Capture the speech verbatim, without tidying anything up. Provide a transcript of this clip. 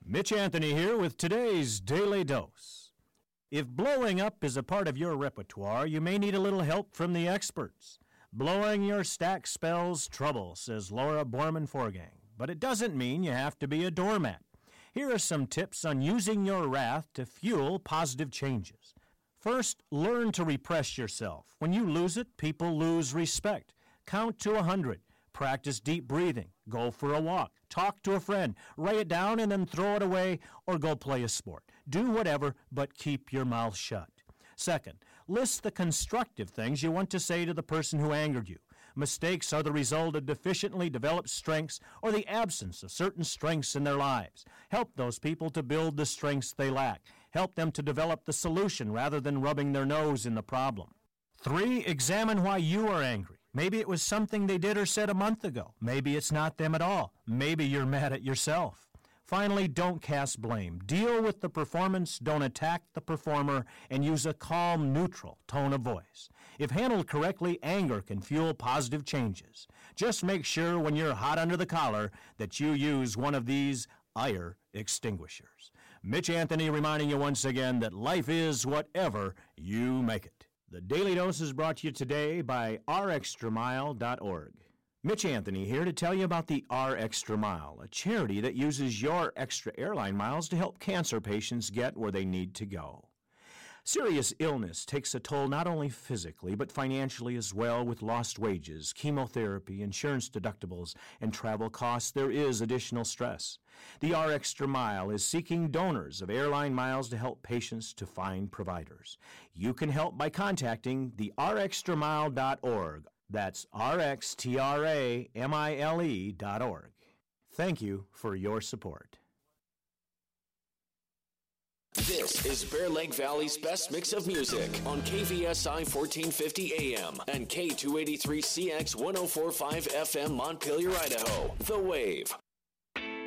Mitch Anthony here with today's Daily Dose. If blowing up is a part of your repertoire, you may need a little help from the experts. Blowing your stack spells trouble, says Laura Borman-Forgang, but it doesn't mean you have to be a doormat. Here are some tips on using your wrath to fuel positive changes. First, learn to repress yourself. When you lose it, people lose respect. Count to a hundred. Practice deep breathing. Go for a walk. Talk to a friend. Write it down and then throw it away or go play a sport. Do whatever, but keep your mouth shut. Second, list the constructive things you want to say to the person who angered you. Mistakes are the result of deficiently developed strengths or the absence of certain strengths in their lives. Help those people to build the strengths they lack. Help them to develop the solution rather than rubbing their nose in the problem. Three, examine why you are angry. Maybe it was something they did or said a month ago. Maybe it's not them at all. Maybe you're mad at yourself. Finally, don't cast blame. Deal with the performance, don't attack the performer, and use a calm, neutral tone of voice. If handled correctly, anger can fuel positive changes. Just make sure when you're hot under the collar that you use one of these ire extinguishers. Mitch Anthony reminding you once again that life is whatever you make it. The Daily Dose is brought to you today by r extra mile dot org. Mitch Anthony here to tell you about the R Extra Mile, a charity that uses your extra airline miles to help cancer patients get where they need to go. Serious illness takes a toll not only physically but financially as well. With lost wages, chemotherapy, insurance deductibles, and travel costs, there is additional stress. The R Extra Mile is seeking donors of airline miles to help patients to find providers. You can help by contacting the r extra mile dot org. That's r x t r a m i l e dot org. Thank you for your support. This is Bear Lake Valley's best mix of music on K V S I fourteen fifty A M and K two eighty-three C X one oh four point five F M Montpelier, Idaho. The Wave.